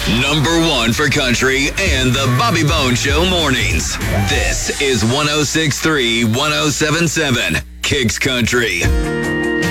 Number one for country and the Bobby Bone Show mornings. This is 106.3, 107.7 Kicks Country.